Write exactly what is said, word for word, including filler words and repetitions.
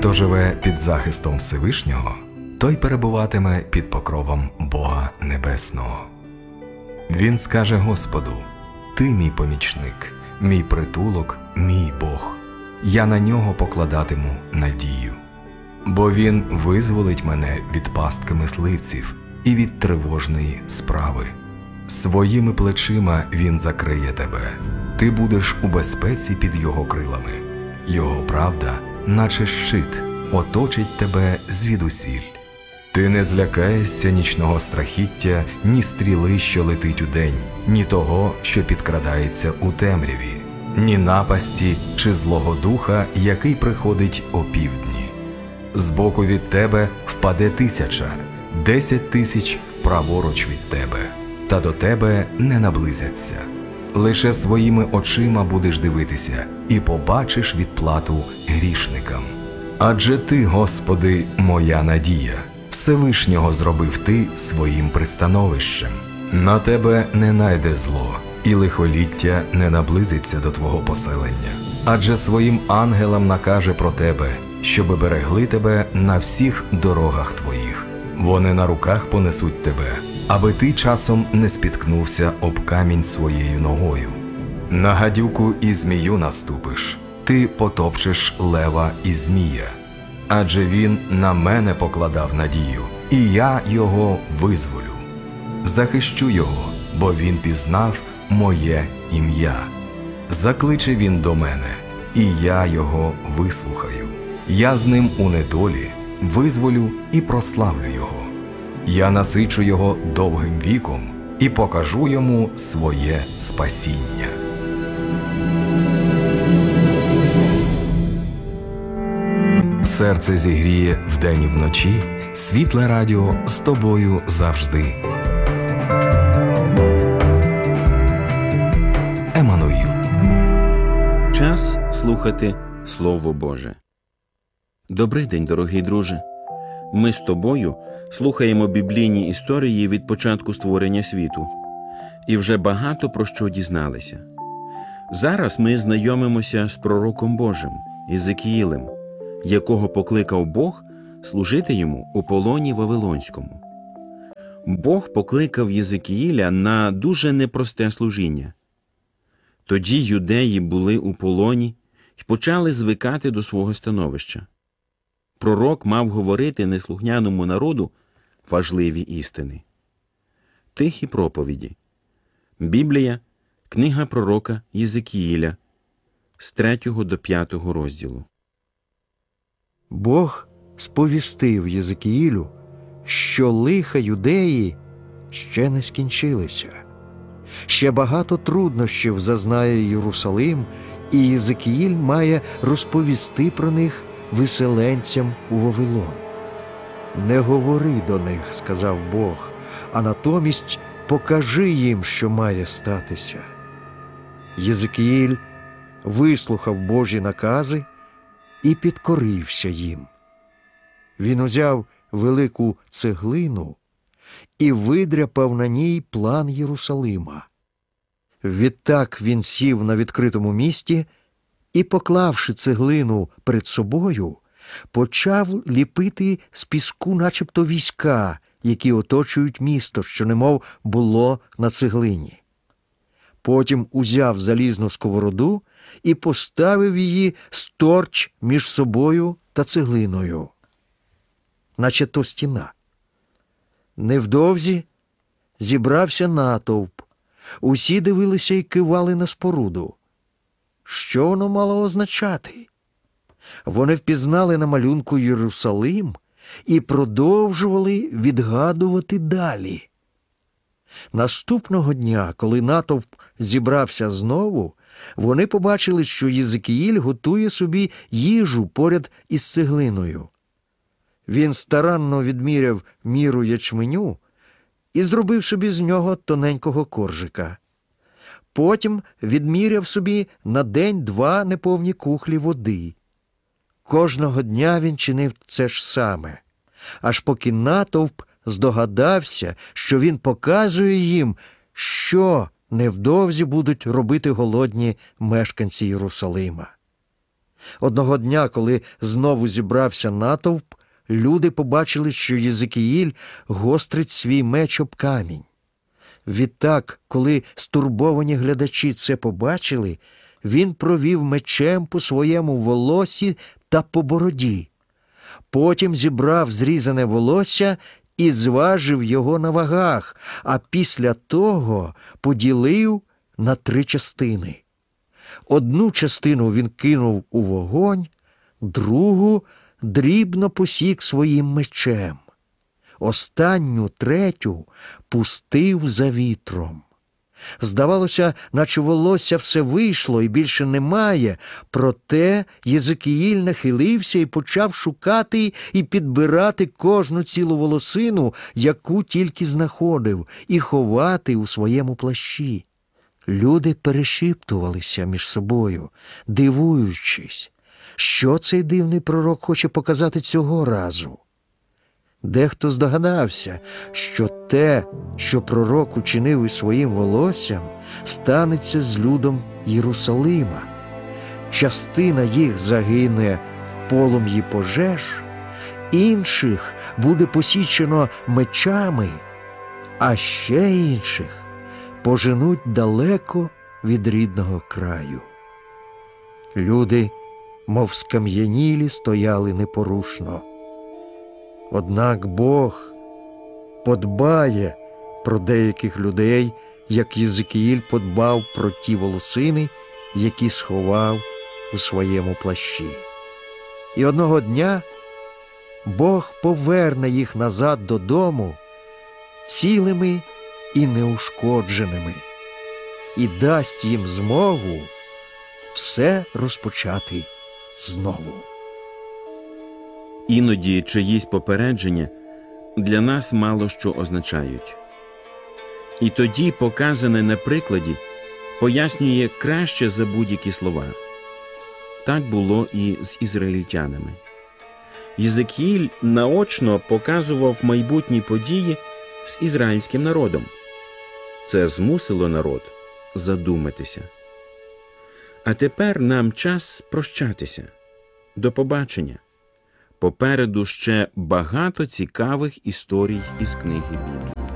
Хто живе під захистом Всевишнього, той перебуватиме під покровом Бога Небесного. Він скаже Господу: «Ти мій помічник, мій притулок, мій Бог. Я на нього покладатиму надію. Бо він визволить мене від пастки мисливців і від тривожної справи. Своїми плечима він закриє тебе. Ти будеш у безпеці під його крилами. Його правда, наче щит, оточить тебе звідусіль. Ти не злякаєшся нічного страхіття, ні стріли, що летить удень, ні того, що підкрадається у темряві, ні напасті чи злого духа, який приходить опівдні. Збоку від тебе впаде тисяча, десять тисяч праворуч від тебе, та до тебе не наблизяться. Лише своїми очима будеш дивитися і побачиш відплату грішникам. Адже ти, Господи, моя надія, Всевишнього зробив ти своїм пристановищем. На тебе не найде зло, і лихоліття не наблизиться до твого поселення. Адже своїм ангелам накаже про тебе, щоби берегли тебе на всіх дорогах твоїх. Вони на руках понесуть тебе, аби ти часом не спіткнувся об камінь своєю ногою. На гадюку і змію наступиш, ти потопчеш лева і змія. Адже він на мене покладав надію, і я його визволю. Захищу його, бо він пізнав моє ім'я. Закличе він до мене, і я його вислухаю. Я з ним у недолі визволю і прославлю його. Я насичу його довгим віком і покажу йому своє спасіння. Серце зігріє вдень і вночі, світле радіо з тобою завжди. Еммануїл. Час слухати Слово Боже. Добрий день, дорогий друже. Ми з тобою слухаємо біблійні історії від початку створення світу. І вже багато про що дізналися. Зараз ми знайомимося з пророком Божим, Єзекіїлем, якого покликав Бог служити йому у полоні Вавилонському. Бог покликав Єзекіїля на дуже непросте служіння. Тоді юдеї були у полоні й почали звикати до свого становища. Пророк мав говорити неслухняному народу важливі істини. Тихі проповіді. Біблія, книга пророка Єзекіїля, з третього до п'ятого розділу. Бог сповістив Єзекіїлю, що лиха юдеї ще не скінчилися. Ще багато труднощів зазнає Єрусалим, і Єзекіїль має розповісти про них виселенцям у Вавилон. «Не говори до них, – сказав Бог, – а натомість покажи їм, що має статися». Єзекіїль вислухав Божі накази і підкорився їм. Він узяв велику цеглину і видряпав на ній план Єрусалима. Відтак він сів на відкритому місці і, поклавши цеглину перед собою, почав ліпити з піску начебто війська, які оточують місто, що немов було на цеглині. Потім узяв залізну сковороду і поставив її сторч між собою та цеглиною, наче то стіна. Невдовзі зібрався натовп. Усі дивилися і кивали на споруду. Що воно мало означати? Вони впізнали на малюнку Єрусалим і продовжували відгадувати далі. Наступного дня, коли натовп зібрався знову, вони побачили, що Єзекіїль готує собі їжу поряд із цеглиною. Він старанно відміряв міру ячменю і зробив собі з нього тоненького коржика. Потім відміряв собі на день-два неповні кухлі води. Кожного дня він чинив це ж саме, аж поки натовп здогадався, що він показує їм, що невдовзі будуть робити голодні мешканці Єрусалима. Одного дня, коли знову зібрався натовп, люди побачили, що Єзекіїль гострить свій меч об камінь. Відтак, коли стурбовані глядачі це побачили, він провів мечем по своєму волосі та по бороді. Потім зібрав зрізане волосся і зважив його на вагах, а після того поділив на три частини. Одну частину він кинув у вогонь, другу дрібно посік своїм мечем. Останню, третю, пустив за вітром. Здавалося, наче волосся все вийшло і більше немає, проте Єзекіїль нахилився і почав шукати і підбирати кожну цілу волосину, яку тільки знаходив, і ховати у своєму плащі. Люди перешіптувалися між собою, дивуючись, що цей дивний пророк хоче показати цього разу. Дехто здогадався, що те, що пророк учинив із своїм волоссям, станеться з людом Єрусалима. Частина їх загине в полум'ї пожеж, інших буде посічено мечами, а ще інших поженуть далеко від рідного краю. Люди, мов скам'янілі, стояли непорушно. Однак Бог подбає про деяких людей, як Єзекіїль подбав про ті волосини, які сховав у своєму плащі. І одного дня Бог поверне їх назад додому цілими і неушкодженими і дасть їм змогу все розпочати знову. Іноді чиїсь попередження для нас мало що означають. І тоді показане на прикладі пояснює краще за будь-які слова. Так було і з ізраїльтянами. Єзекіїль наочно показував майбутні події з ізраїльським народом. Це змусило народ задуматися. А тепер нам час прощатися. До побачення. Попереду ще багато цікавих історій із книги Біблії.